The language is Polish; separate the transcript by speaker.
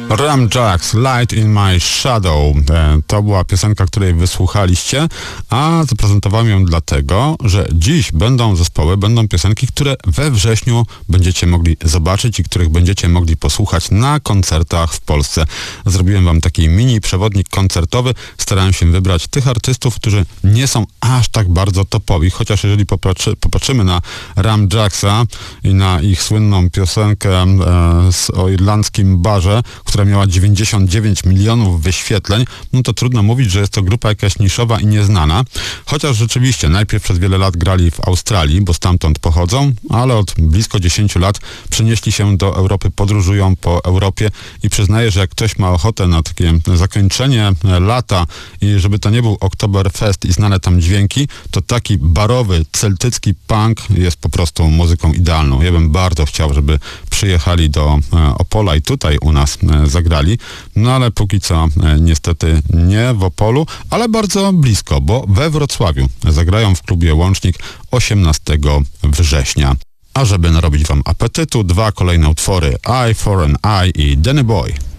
Speaker 1: Ram Jacks, Light in My Shadow. To była piosenka, której wysłuchaliście, a zaprezentowałem ją dlatego, że dziś będą zespoły, będą piosenki, które we wrześniu będziecie mogli zobaczyć i których będziecie mogli posłuchać na koncertach w Polsce. Zrobiłem wam taki mini przewodnik koncertowy. Starałem się wybrać tych artystów, którzy nie są aż tak bardzo topowi, chociaż jeżeli popatrzymy na Ram Jacksa i na ich słynną piosenkę o irlandzkim barze, która miała 99 milionów wyświetleń, no to trudno mówić, że jest to grupa jakaś niszowa i nieznana. Chociaż rzeczywiście najpierw przez wiele lat grali w Australii, bo stamtąd pochodzą, ale od blisko 10 lat przenieśli się do Europy, podróżują po Europie i przyznaję, że jak ktoś ma ochotę na takie zakończenie lata i żeby to nie był Oktoberfest i znane tam dźwięki, to taki barowy, celtycki punk jest po prostu muzyką idealną. Ja bym bardzo chciał, żeby przyjechali do Opola i tutaj u nas zagrali, no ale póki co niestety nie w Opolu, ale bardzo blisko, bo we Wrocławiu zagrają w klubie Łącznik 18 września. A żeby narobić wam apetytu, dwa kolejne utwory, Eye for an Eye i Danny Boy.